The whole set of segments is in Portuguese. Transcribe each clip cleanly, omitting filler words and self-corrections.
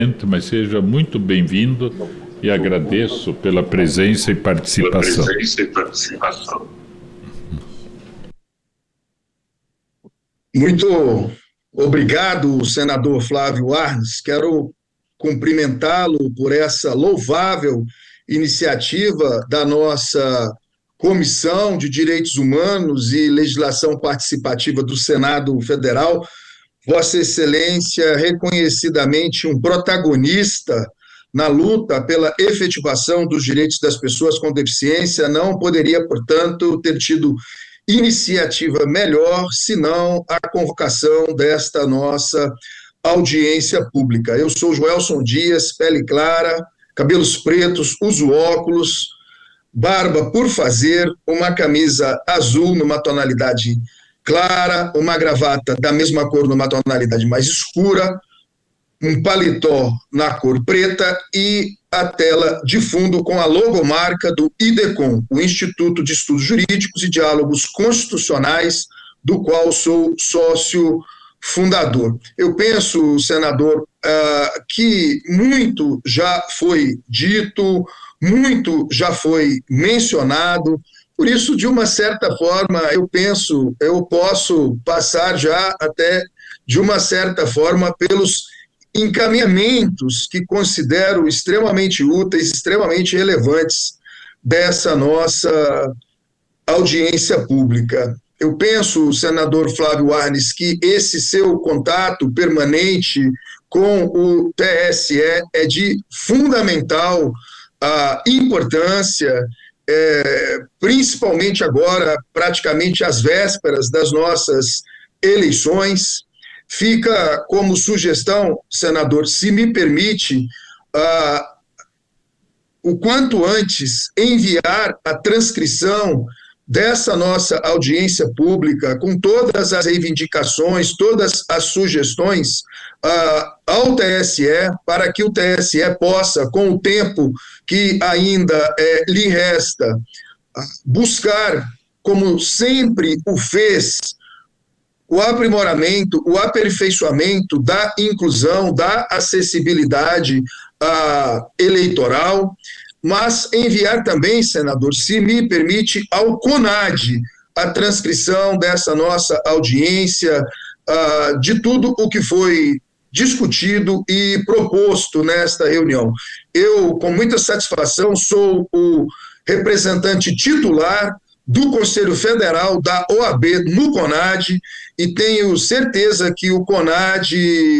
Mas seja muito bem-vindo e agradeço pela presença e participação. Muito obrigado, senador Flávio Arnes. Quero cumprimentá-lo por essa louvável iniciativa da nossa Comissão de Direitos Humanos e Legislação Participativa do Senado Federal. Vossa Excelência, reconhecidamente um protagonista na luta pela efetivação dos direitos das pessoas com deficiência, não poderia, portanto, ter tido iniciativa melhor, senão a convocação desta nossa audiência pública. Eu sou Joelson Dias, pele clara, cabelos pretos, uso óculos, barba por fazer, uma camisa azul numa tonalidade clara, uma gravata da mesma cor numa tonalidade mais escura, um paletó na cor preta e a tela de fundo com a logomarca do IDECOM, o Instituto de Estudos Jurídicos e Diálogos Constitucionais, do qual sou sócio fundador. Eu penso, senador, que muito já foi dito, muito já foi mencionado. Por isso, de uma certa forma, eu posso passar já até, de uma certa forma, pelos encaminhamentos que considero extremamente úteis, extremamente relevantes dessa nossa audiência pública. Eu penso, senador Flávio Arnes, que esse seu contato permanente com o TSE é de fundamental importância, principalmente agora, praticamente às vésperas das nossas eleições. Fica como sugestão, senador, se me permite, o quanto antes enviar a transcrição dessa nossa audiência pública, com todas as reivindicações, todas as sugestões ao TSE, para que o TSE possa, com o tempo que ainda lhe resta, buscar, como sempre o fez, o aprimoramento, o aperfeiçoamento da inclusão, da acessibilidade eleitoral, mas enviar também, senador, se me permite, ao CONAD a transcrição dessa nossa audiência, de tudo o que foi discutido e proposto nesta reunião. Eu, com muita satisfação, sou o representante titular do Conselho Federal da OAB no CONAD e tenho certeza que o CONAD,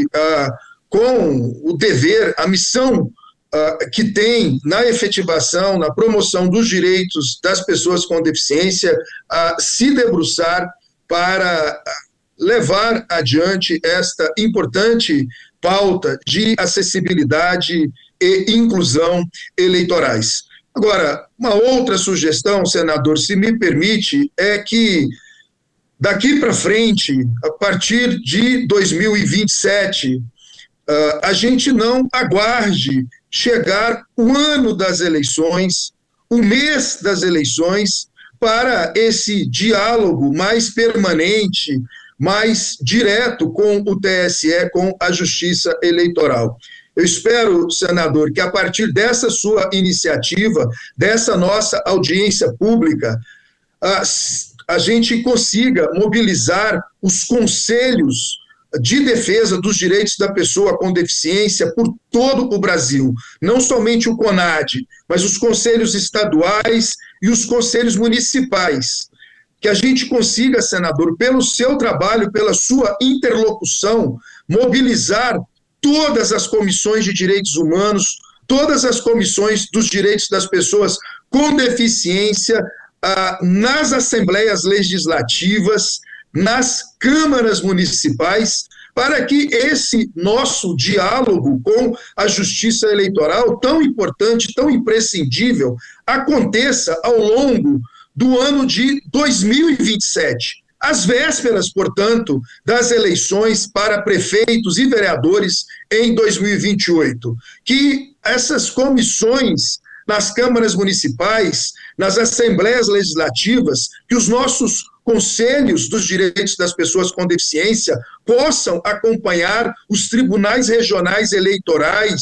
com o dever, a missão que tem na efetivação, na promoção dos direitos das pessoas com deficiência, a se debruçar para levar adiante esta importante pauta de acessibilidade e inclusão eleitorais. Agora, uma outra sugestão, senador, se me permite, é que daqui para frente, a partir de 2027, a gente não aguarde chegar o ano das eleições, o mês das eleições, para esse diálogo mais permanente, mais direto com o TSE, com a Justiça Eleitoral. Eu espero, senador, que a partir dessa sua iniciativa, dessa nossa audiência pública, a gente consiga mobilizar os conselhos de defesa dos direitos da pessoa com deficiência por todo o Brasil, não somente o CONAD, mas os conselhos estaduais e os conselhos municipais, que a gente consiga, senador, pelo seu trabalho, pela sua interlocução, mobilizar todas as comissões de direitos humanos, todas as comissões dos direitos das pessoas com deficiência, nas assembleias legislativas, nas câmaras municipais, para que esse nosso diálogo com a Justiça Eleitoral, tão importante, tão imprescindível, aconteça ao longo do ano de 2027, às vésperas, portanto, das eleições para prefeitos e vereadores em 2028, que essas comissões nas câmaras municipais, nas assembleias legislativas, que os nossos conselhos dos direitos das pessoas com deficiência possam acompanhar os tribunais regionais eleitorais